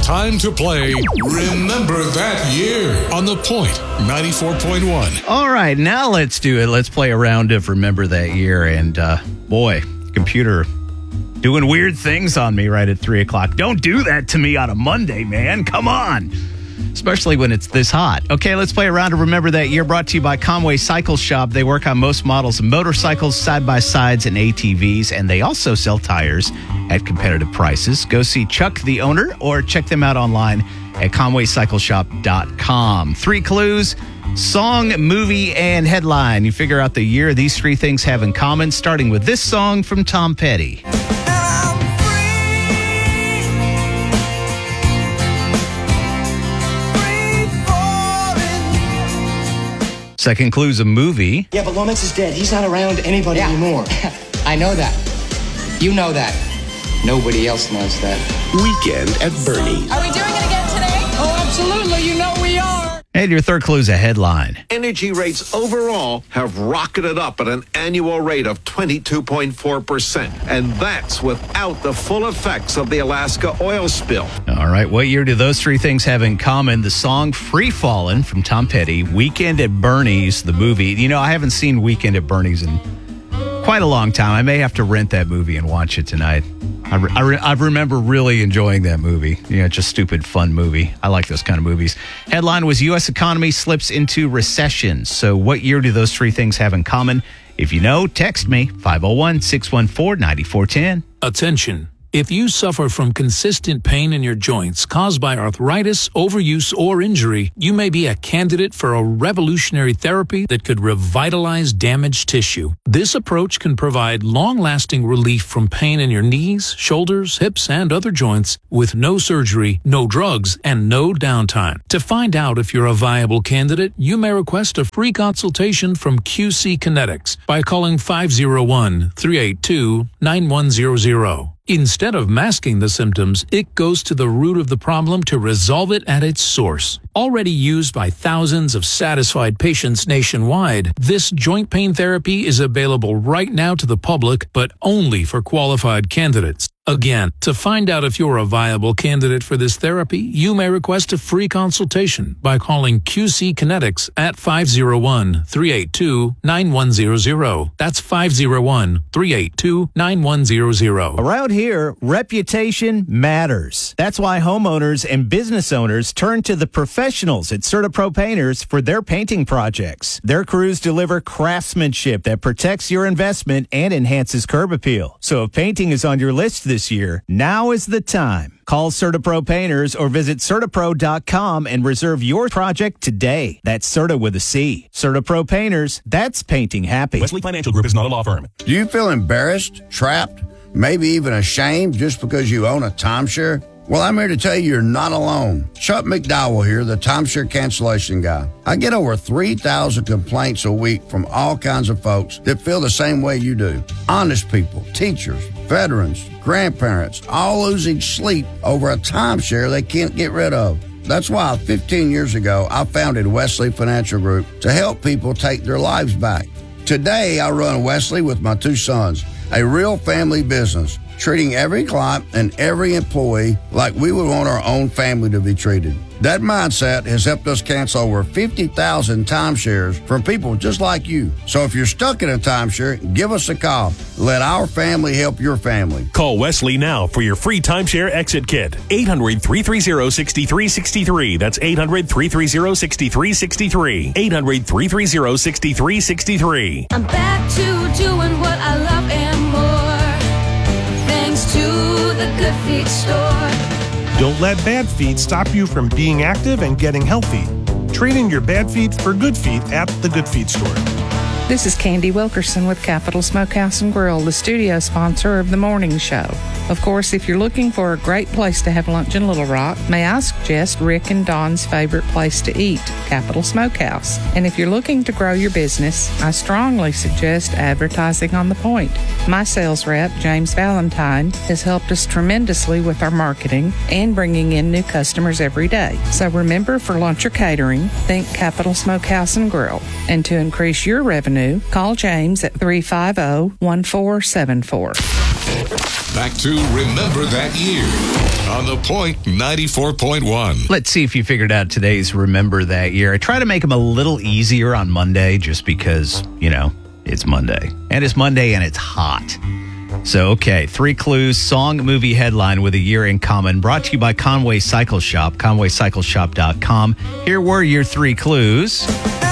time to play Remember That Year on The Point 94.1. All right, now let's do it. Let's play a round of Remember That Year. And boy, computer doing weird things on me right at 3 o'clock. Don't do that to me on a Monday, man. Come on. Especially when it's this hot. Okay, let's play a round of Remember That Year, brought to you by Conway Cycle Shop. They work on most models of motorcycles, side-by-sides, and ATVs, and they also sell tires at competitive prices. Go see Chuck, the owner, or check them out online at conwaycycleshop.com. 3 clues: song, movie, and headline. You figure out the year these 3 things have in common, starting with this song from Tom Petty. Second clue's a movie. Yeah, but Lomax is dead. He's not around anybody anymore. I know that. You know that. Nobody else knows that. Weekend at Bernie's. Are we doing it again today? Oh, absolutely. You know we are. And your third clue's a headline. Energy rates overall have rocketed up at an annual rate of 22.4%. And that's without the full effects of the Alaska oil spill. All right, what year do those 3 things have in common? The song Free Fallin' from Tom Petty, Weekend at Bernie's, the movie. You know, I haven't seen Weekend at Bernie's in quite a long time. I may have to rent that movie and watch it tonight. I remember really enjoying that movie. You know, just stupid, fun movie. I like those kind of movies. Headline was U.S. economy slips into recession. So what year do those 3 things have in common? If you know, text me, 501-614-9410. Attention. If you suffer from consistent pain in your joints caused by arthritis, overuse, or injury, you may be a candidate for a revolutionary therapy that could revitalize damaged tissue. This approach can provide long-lasting relief from pain in your knees, shoulders, hips, and other joints with no surgery, no drugs, and no downtime. To find out if you're a viable candidate, you may request a free consultation from QC Kinetics by calling 501-382-9100. Instead of masking the symptoms, it goes to the root of the problem to resolve it at its source. Already used by thousands of satisfied patients nationwide, this joint pain therapy is available right now to the public, but only for qualified candidates. Again, to find out if you're a viable candidate for this therapy, you may request a free consultation by calling QC Kinetics at 501-382-9100. That's 501-382-9100. Around here, reputation matters. That's why homeowners and business owners turn to the professionals at CertaPro Painters for their painting projects. Their crews deliver craftsmanship that protects your investment and enhances curb appeal. So if painting is on your list this year, now is the time. Call CertaPro Painters or visit CertaPro.com and reserve your project today. That's Certa with a C. CertaPro Painters, that's painting happy. Wesley Financial Group is not a law firm. Do you feel embarrassed, trapped, maybe even ashamed just because you own a timeshare? Well, I'm here to tell you you're not alone. Chuck McDowell here, the timeshare cancellation guy. I get over 3,000 complaints a week from all kinds of folks that feel the same way you do. Honest people, teachers, veterans, grandparents, all losing sleep over a timeshare they can't get rid of. That's why 15 years ago, I founded Wesley Financial Group to help people take their lives back. Today, I run Wesley with my 2 sons, a real family business, treating every client and every employee like we would want our own family to be treated. That mindset has helped us cancel over 50,000 timeshares from people just like you. So if you're stuck in a timeshare, give us a call. Let our family help your family. Call Wesley now for your free timeshare exit kit. 800-330-6363. That's 800-330-6363. 800-330-6363. I'm back to doing what I love and more, thanks to the Good Feet store. Don't let bad feet stop you from being active and getting healthy. Trade in your bad feet for good feet at the Good Feet store. This is Candy Wilkerson with Capital Smokehouse and Grill, the studio sponsor of the morning show. Of course, if you're looking for a great place to have lunch in Little Rock, may I suggest Rick and Don's favorite place to eat, Capital Smokehouse. And if you're looking to grow your business, I strongly suggest advertising on The Point. My sales rep, James Valentine, has helped us tremendously with our marketing and bringing in new customers every day. So remember, for lunch or catering, think Capital Smokehouse and Grill. And to increase your revenue, call James at 350-1474. Back to Remember That Year on The Point 94.1. Let's see if you figured out today's Remember That Year. I try to make them a little easier on Monday just because, it's Monday. And it's Monday and it's hot. So, okay, 3 clues, song, movie, headline with a year in common. Brought to you by Conway Cycle Shop, conwaycycleshop.com. Here were your 3 clues.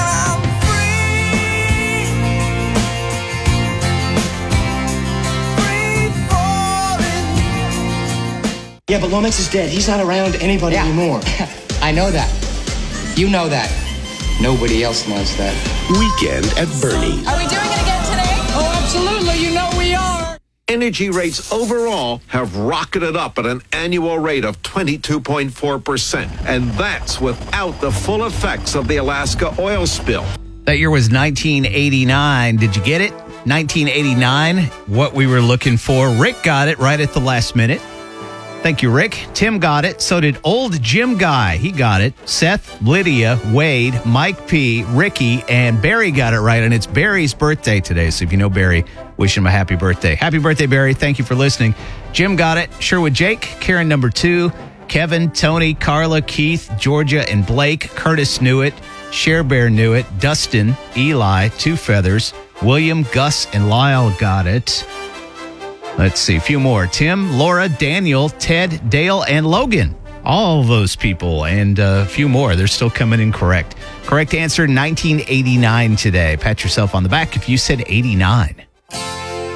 Yeah, but Lomax is dead. He's not around anybody anymore. I know that. You know that. Nobody else knows that. Weekend at Bernie's. Are we doing it again today? Oh, absolutely. You know we are. Energy rates overall have rocketed up at an annual rate of 22.4%. And that's without the full effects of the Alaska oil spill. That year was 1989. Did you get it? 1989, what we were looking for. Rick got it right at the last minute. Thank you, Rick. Tim got it. So did Old Jim Guy. He got it. Seth, Lydia, Wade, Mike P., Ricky, and Barry got it right. And it's Barry's birthday today. So if you know Barry, wish him a happy birthday. Happy birthday, Barry. Thank you for listening. Jim got it. Sherwood Jake, Karen number 2, Kevin, Tony, Carla, Keith, Georgia, and Blake. Curtis knew it. Cher Bear knew it. Dustin, Eli, 2 feathers. William, Gus, and Lyle got it. Let's see, a few more. Tim, Laura, Daniel, Ted, Dale, and Logan. All those people and a few more. They're still coming in correct. Correct answer, 1989 today. Pat yourself on the back if you said 89.